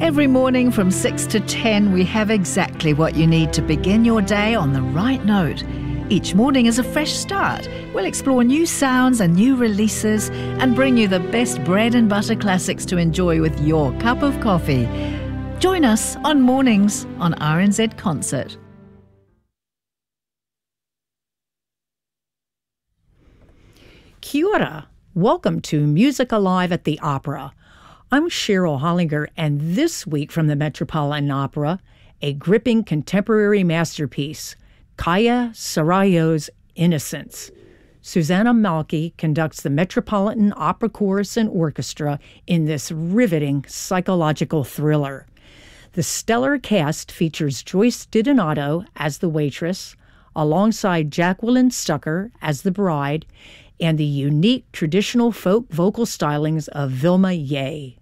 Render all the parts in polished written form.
Every morning from 6 to 10, we have exactly what you need to begin your day on the right note. Each morning is a fresh start. We'll explore new sounds and new releases and bring you the best bread and butter classics to enjoy with your cup of coffee. Join us on Mornings on RNZ Concert. Kia ora. Welcome to Music Alive at the Opera. I'm Cheryl Hollinger, and this week from the Metropolitan Opera, a gripping contemporary masterpiece, Kaija Saario's Innocence. Susanna Malki conducts the Metropolitan Opera Chorus and Orchestra in this riveting psychological thriller. The stellar cast features Joyce DiDonato as the waitress, alongside Jacqueline Stucker as the bride, and the unique traditional folk vocal stylings of Vilma Ye.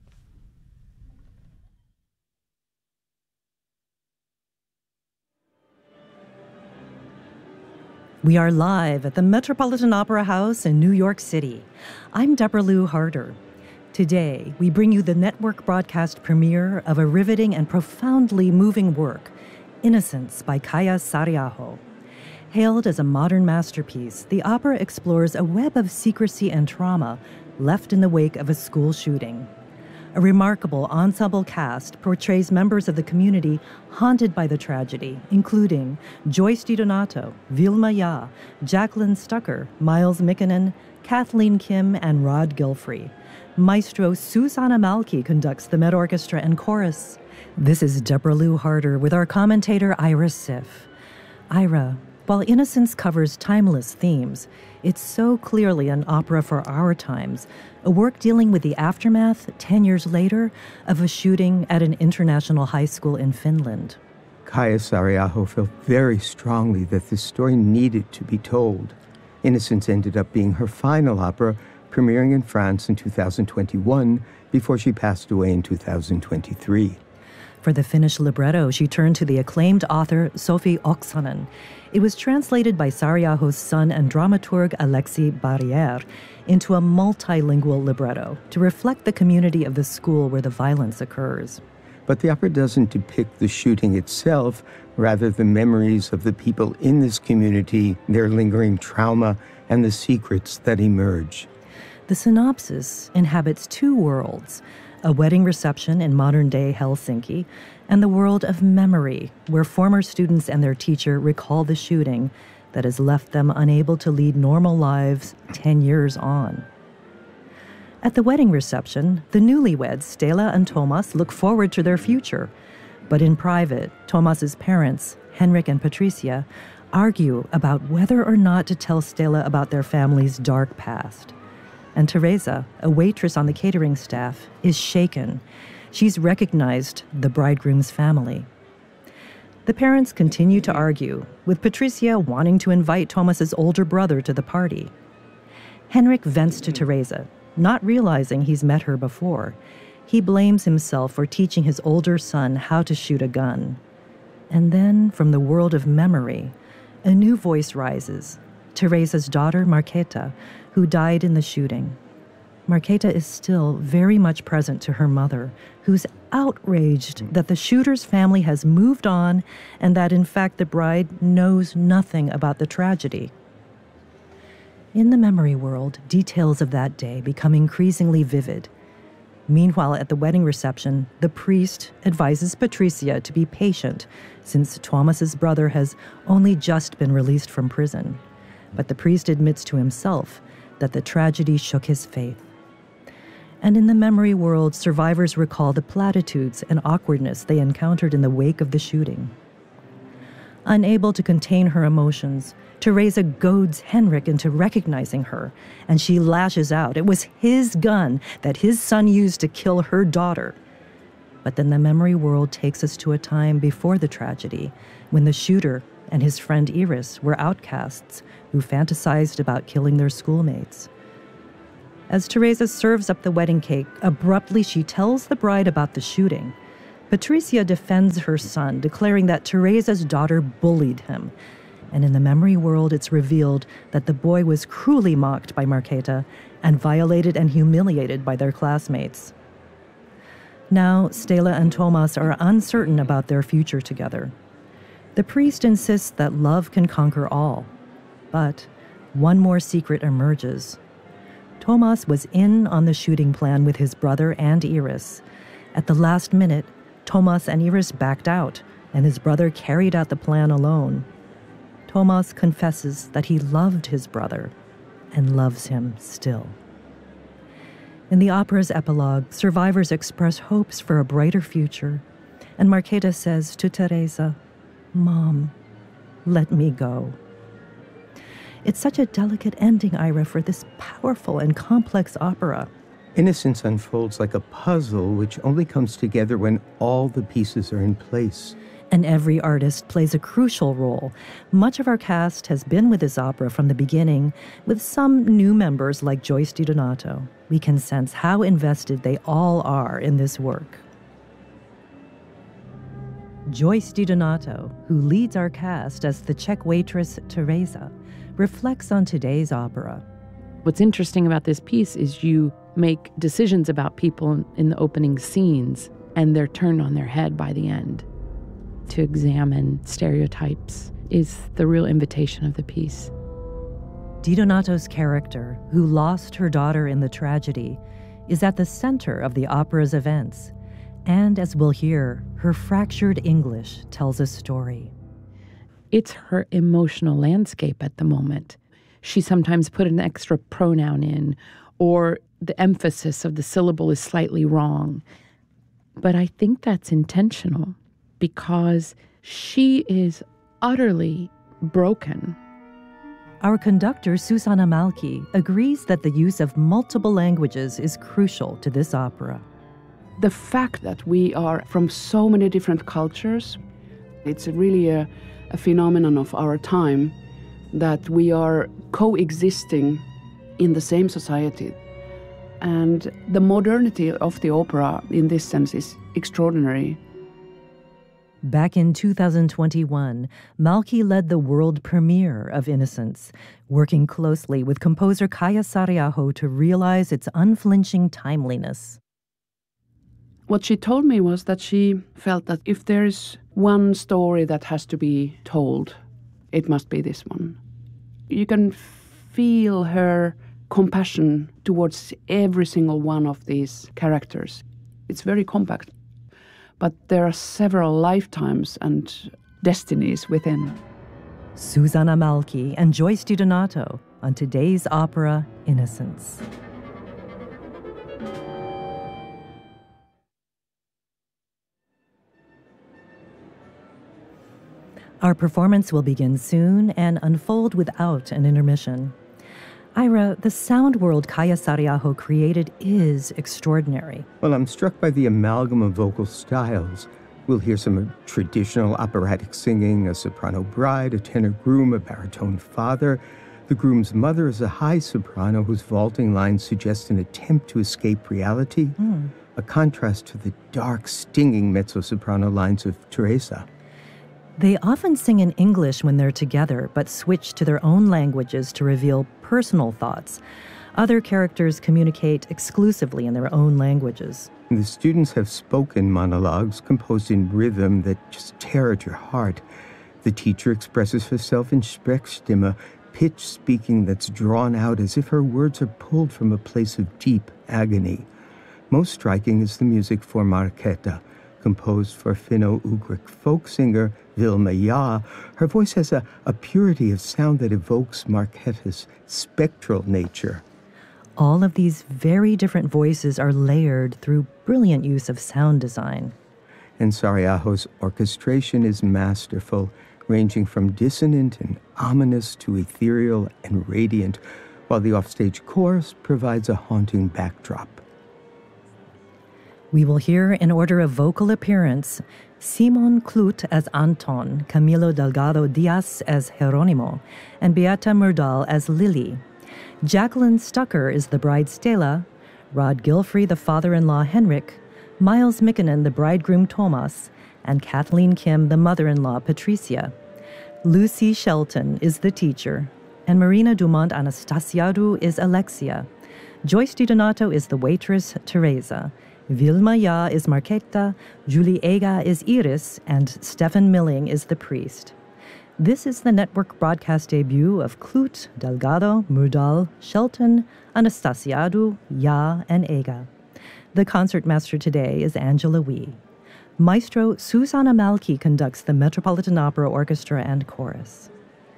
We are live at the Metropolitan Opera House in New York City. I'm Deborah Lou Harder. Today, we bring you the network broadcast premiere of a riveting and profoundly moving work, Innocence by Kaija Saarioho. Hailed as a modern masterpiece, the opera explores a web of secrecy and trauma left in the wake of a school shooting. A remarkable ensemble cast portrays members of the community haunted by the tragedy, including Joyce DiDonato, Vilma Ye, Jacqueline Stucker, Miles Mikkonen, Kathleen Kim, and Rod Gilfrey. Maestro Susanna Malki conducts the Met Orchestra and chorus. This is Deborah Lou Harder with our commentator Ira Sif. Ira, while Innocence covers timeless themes, it's so clearly an opera for our times, a work dealing with the aftermath, 10 years later, of a shooting at an international high school in Finland. Kaija Saarioho felt very strongly that this story needed to be told. Innocence ended up being her final opera, premiering in France in 2021 before she passed away in 2023. For the Finnish libretto, she turned to the acclaimed author Sofi Oksanen. It was translated by Saarioho's son and dramaturg Alexis Barrière into a multilingual libretto to reflect the community of the school where the violence occurs. But the opera doesn't depict the shooting itself, rather the memories of the people in this community, their lingering trauma, and the secrets that emerge. The synopsis inhabits two worlds: a wedding reception in modern-day Helsinki, and the world of memory, where former students and their teacher recall the shooting that has left them unable to lead normal lives 10 years on. At the wedding reception, the newlyweds, Stella and Thomas, look forward to their future. But in private, Thomas's parents, Henrik and Patricia, argue about whether or not to tell Stella about their family's dark past. And Teresa, a waitress on the catering staff, is shaken. She's recognized the bridegroom's family. The parents continue to argue, with Patricia wanting to invite Thomas's older brother to the party. Henrik vents to Teresa, not realizing he's met her before. He blames himself for teaching his older son how to shoot a gun. And then, from the world of memory, a new voice rises, Teresa's daughter, Marketa, who died in the shooting. Marketa is still very much present to her mother, who's outraged that the shooter's family has moved on and that, in fact, the bride knows nothing about the tragedy. In the memory world, details of that day become increasingly vivid. Meanwhile, at the wedding reception, the priest advises Patricia to be patient, since Thomas's brother has only just been released from prison. But the priest admits to himself that the tragedy shook his faith. And in the memory world, survivors recall the platitudes and awkwardness they encountered in the wake of the shooting. Unable to contain her emotions, Teresa goads Henrik into recognizing her, and she lashes out. It was his gun that his son used to kill her daughter. But then the memory world takes us to a time before the tragedy, when the shooter and his friend Iris were outcasts who fantasized about killing their schoolmates. As Teresa serves up the wedding cake, abruptly she tells the bride about the shooting. Patricia defends her son, declaring that Teresa's daughter bullied him. And in the memory world, it's revealed that the boy was cruelly mocked by Marketa and violated and humiliated by their classmates. Now, Stella and Thomas are uncertain about their future together. The priest insists that love can conquer all. But one more secret emerges. Thomas was in on the shooting plan with his brother and Iris. At the last minute, Thomas and Iris backed out, and his brother carried out the plan alone. Thomas confesses that he loved his brother and loves him still. In the opera's epilogue, survivors express hopes for a brighter future, and Markéta says to Teresa, "Mom, let me go." It's such a delicate ending, Ira, for this powerful and complex opera. Innocence unfolds like a puzzle which only comes together when all the pieces are in place. And every artist plays a crucial role. Much of our cast has been with this opera from the beginning, with some new members like Joyce DiDonato. We can sense how invested they all are in this work. Joyce DiDonato, who leads our cast as the Czech waitress Teresa, reflects on today's opera. What's interesting about this piece is you make decisions about people in the opening scenes, and they're turned on their head by the end. To examine stereotypes is the real invitation of the piece. DiDonato's character, who lost her daughter in the tragedy, is at the center of the opera's events. And as we'll hear, her fractured English tells a story. It's her emotional landscape at the moment. She sometimes put an extra pronoun in, or the emphasis of the syllable is slightly wrong. But I think that's intentional because she is utterly broken. Our conductor, Susanna Malki, agrees that the use of multiple languages is crucial to this opera. The fact that we are from so many different cultures, it's really a phenomenon of our time, that we are coexisting in the same society. And the modernity of the opera in this sense is extraordinary. Back in 2021, Malki led the world premiere of Innocence, working closely with composer Kaija Saariaho to realize its unflinching timeliness. What she told me was that she felt that if there's one story that has to be told, it must be this one. You can feel her compassion towards every single one of these characters. It's very compact, but there are several lifetimes and destinies within. Susanna Malki and Joyce DiDonato on today's opera, Innocence. Our performance will begin soon and unfold without an intermission. Ira, the sound world Kaija Saariaho created is extraordinary. Well, I'm struck by the amalgam of vocal styles. We'll hear some traditional operatic singing, a soprano bride, a tenor groom, a baritone father. The groom's mother is a high soprano whose vaulting lines suggest an attempt to escape reality, a contrast to the dark, stinging mezzo-soprano lines of Teresa. They often sing in English when they're together, but switch to their own languages to reveal personal thoughts. Other characters communicate exclusively in their own languages. The students have spoken monologues composed in rhythm that just tear at your heart. The teacher expresses herself in Sprechstimme, pitch speaking that's drawn out as if her words are pulled from a place of deep agony. Most striking is the music for Markéta, composed for Finno-Ugric folk singer Vilma Ja. Her voice has a purity of sound that evokes Markéta's spectral nature. All of these very different voices are layered through brilliant use of sound design. And Saariaho's orchestration is masterful, ranging from dissonant and ominous to ethereal and radiant, while the offstage chorus provides a haunting backdrop. We will hear, in order of vocal appearance, Simon Clut as Anton, Camilo Delgado Diaz as Jerónimo, and Beata Myrdal as Lily. Jacqueline Stucker is the bride Stella, Rod Gilfrey the father-in-law Henrik, Miles Mikkonen the bridegroom Thomas, and Kathleen Kim the mother-in-law Patricia. Lucy Shelton is the teacher, and Marina Dumont Anastasiadou is Alexia. Joyce DiDonato is the waitress Teresa, Vilma Ja is Marketa, Julie Ega is Iris, and Stefan Milling is the priest. This is the network broadcast debut of Clut, Delgado, Murdal, Shelton, Anastasiadou, Ja, and Ega. The concertmaster today is Angela Wee. Maestro Susanna Malki conducts the Metropolitan Opera Orchestra and Chorus.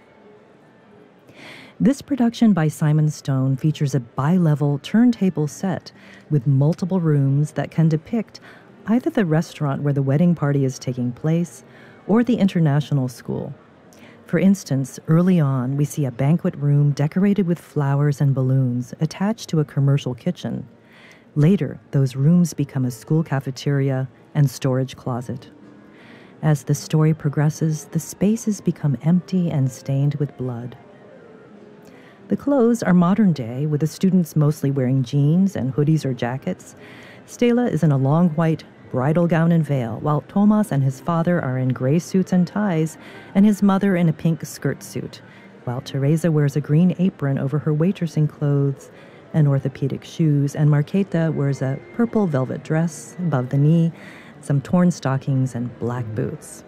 This production by Simon Stone features a bi-level turntable set with multiple rooms that can depict either the restaurant where the wedding party is taking place or the international school. For instance, early on, we see a banquet room decorated with flowers and balloons attached to a commercial kitchen. Later, those rooms become a school cafeteria and storage closet. As the story progresses, the spaces become empty and stained with blood. The clothes are modern day, with the students mostly wearing jeans and hoodies or jackets. Stella is in a long white bridal gown and veil, while Thomas and his father are in gray suits and ties, and his mother in a pink skirt suit, while Teresa wears a green apron over her waitressing clothes and orthopedic shoes, and Marketa wears a purple velvet dress above the knee, some torn stockings, and black boots.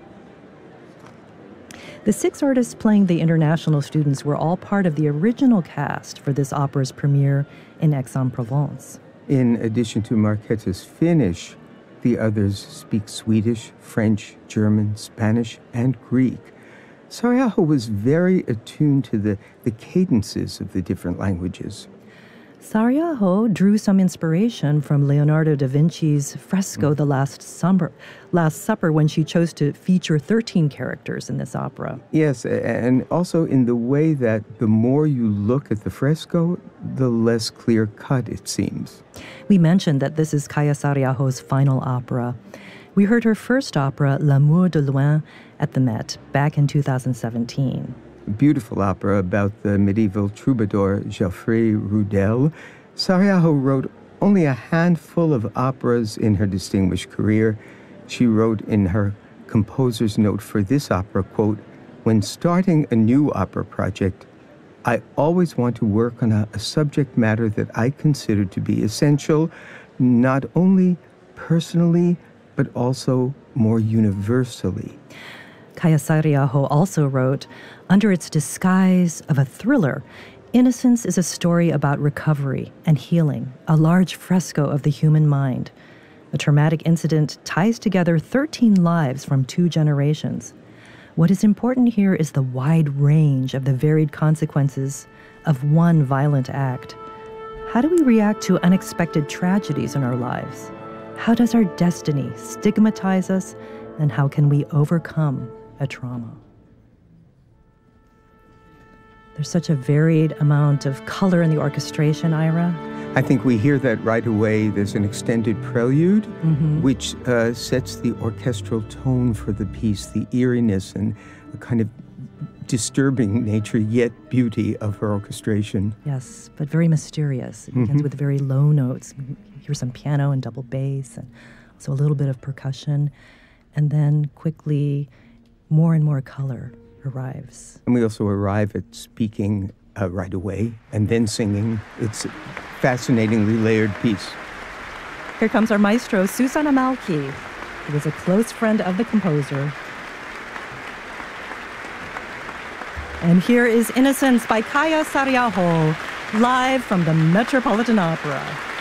The 6 artists playing the international students were all part of the original cast for this opera's premiere in Aix-en-Provence. In addition to Marketa's Finnish, the others speak Swedish, French, German, Spanish, and Greek. Sarajevo was very attuned to the cadences of the different languages. Sarajevo drew some inspiration from Leonardo da Vinci's fresco The Last Supper when she chose to feature 13 characters in this opera. Yes, and also in the way that the more you look at the fresco, the less clear-cut it seems. We mentioned that this is Kaija Saariaho's final opera. We heard her first opera, L'amour de loin, at the Met back in 2017. A beautiful opera about the medieval troubadour Geoffrey Rudel. Sarajevo wrote only a handful of operas in her distinguished career. She wrote in her composer's note for this opera, quote, "When starting a new opera project, I always want to work on a subject matter that I consider to be essential, not only personally, but also more universally." Kaija Saariaho also wrote, "Under its disguise of a thriller, Innocence is a story about recovery and healing, a large fresco of the human mind. A traumatic incident ties together 13 lives from 2 generations. What is important here is the wide range of the varied consequences of one violent act. How do we react to unexpected tragedies in our lives? How does our destiny stigmatize us, and how can we overcome a trauma?" There's such a varied amount of color in the orchestration, Ira. I think we hear that right away. There's an extended prelude, which sets the orchestral tone for the piece, the eeriness and a kind of disturbing nature, yet beauty of her orchestration. Yes, but very mysterious. It begins with very low notes. You hear some piano and double bass, and also a little bit of percussion. And then quickly, more and more color arrives. And we also arrive at speaking right away and then singing. It's a fascinatingly layered piece. Here comes our maestro, Susanna Malki, who was a close friend of the composer. And here is Innocence by Kaija Saariaho, live from the Metropolitan Opera.